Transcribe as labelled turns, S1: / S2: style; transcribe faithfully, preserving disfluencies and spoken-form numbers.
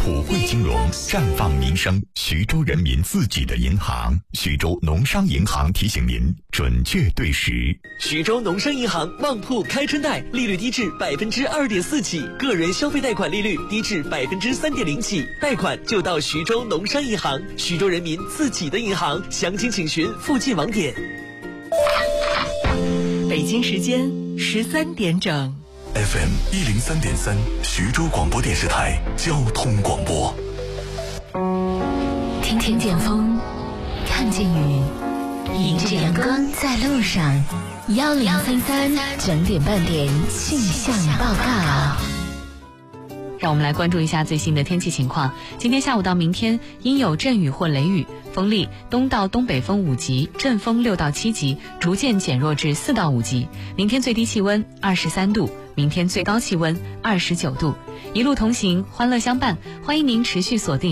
S1: 普惠金融，绽放民生，徐州人民自己的银行。徐州农商银行提醒您准确对时。
S2: 徐州农商银行旺铺开春贷，利率低至百分之二点四起，个人消费贷款利率低至百分之三点零起，贷款就到徐州农商银行，徐州人民自己的银行。详情请询附近网点。
S3: 北京时间十三点整。
S4: F M 一零三点三，徐州广播电视台交通广播。
S5: 听听见风，看见雨，迎着阳光在路上。幺零三三整点半点气象报告。
S6: 让我们来关注一下最新的天气情况。今天下午到明天阴有阵雨或雷雨，风力东到东北风五级，阵风六到七级，逐渐减弱至四到五级。明天最低气温二十三度，明天最高气温二十九度。一路同行，欢乐相伴，欢迎您持续锁定